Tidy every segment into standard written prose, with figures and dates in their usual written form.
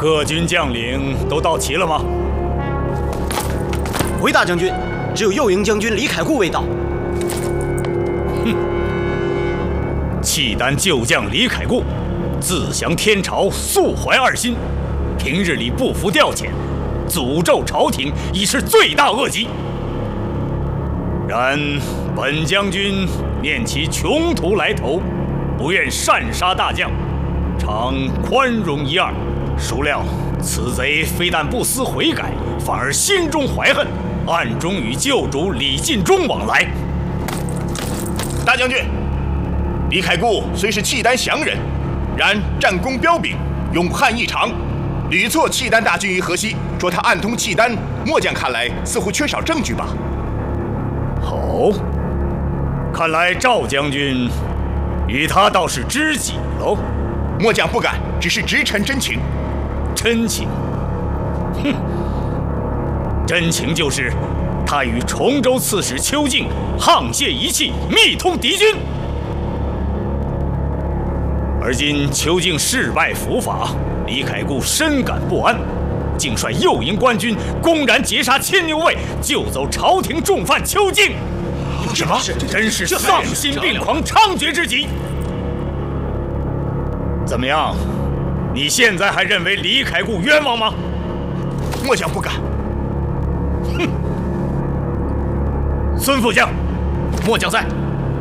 各军将领都到齐了吗？ 回大将军，只有右营将军李凯固未到。 契丹旧将李凯固，自降天朝，素怀二心，平日里不服调遣，诅咒朝廷，已是罪大恶极。然本将军念其穷途来投，不愿擅杀大将，常宽容一二。孰料此贼非但不思悔改，反而心中怀恨，暗中与旧主李尽忠往来。 大将军，李凯固虽是契丹降人，然战功彪炳，勇悍异常，屡挫契丹大军于河西，说他暗通契丹，末将看来似乎缺少证据吧？ 好，看来赵将军与他倒是知己喽。 末将不敢，只是直陈真情。 真情？哼，真情就是他与崇州刺史邱敬沆瀣一气，密通敌军。而今邱敬事败伏法，李凯固深感不安，竟率右营官军公然劫杀牵牛卫，救走朝廷重犯邱敬。 什么？ 真是丧心病狂，猖獗之极！怎么样？你现在还认为李凯固冤枉吗？ 末将不敢。 哼！孙副将，末将在。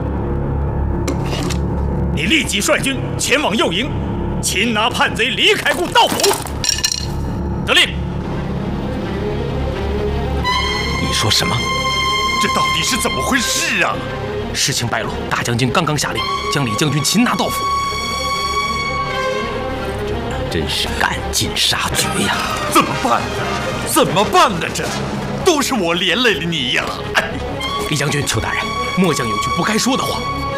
你立即率军前往右营，擒拿叛贼李凯固到府。得令。 你说什么？ 这到底是怎么回事啊？ 事情败露，大将军刚刚下令将李将军擒拿到府。真是赶尽杀绝呀！ 怎么办呢？怎么办呢？这都是我连累了你呀！ 李将军，邱大人，末将有句不该说的话。